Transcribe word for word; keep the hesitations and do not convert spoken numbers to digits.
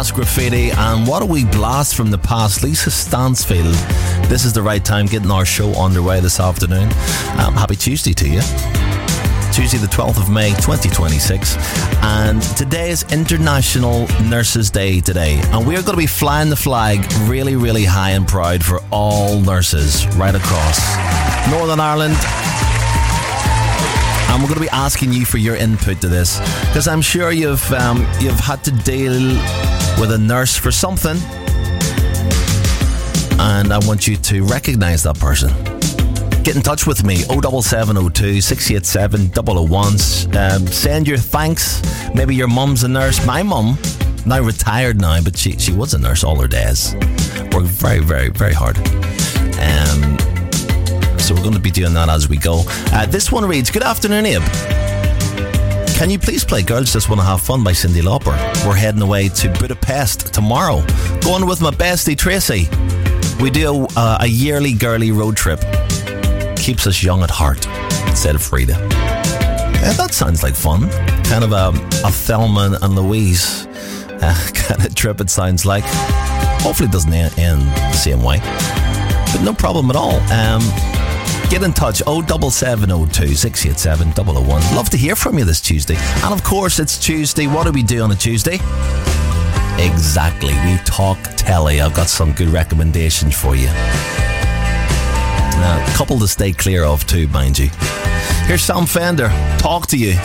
Graffiti, and what a wee blast from the past. Lisa Stansfield. This is the right time, getting our show underway this afternoon. Um, happy Tuesday to you. Tuesday the twelfth of May twenty twenty-six, and today is International Nurses Day today, and we're going to be flying the flag really really high and proud for all nurses right across Northern Ireland. And we're going to be asking you for your input to this, because I'm sure you've um, you've had to deal with a nurse for something, and I want you to recognise that person. Get in touch with me, oh seven seven oh two, six eight seven, double oh one. Um, send your thanks. Maybe your mum's a nurse. My mum, now retired now, but she, she was a nurse all her days. Worked very, very, very hard. Um, so we're going to be doing that as we go. Uh, this one reads, good afternoon, Abe. Can you please play Girls Just Want to Have Fun by Cyndi Lauper? We're heading away to Budapest tomorrow. Going with my bestie, Tracy. We do uh, a yearly girly road trip. Keeps us young at heart, said Frida. Yeah, that sounds like fun. Kind of a, a Thelma and Louise uh, kind of trip, it sounds like. Hopefully it doesn't end the same way, but no problem at all. Um, get in touch, oh seven seven oh two, six eight seven, double oh one. Love to hear from you this Tuesday. And of course it's Tuesday. What do we do on a Tuesday? Exactly, we talk telly. I've got some good recommendations for you. A couple to stay clear of too, mind you. Here's Sam Fender, Talk to You.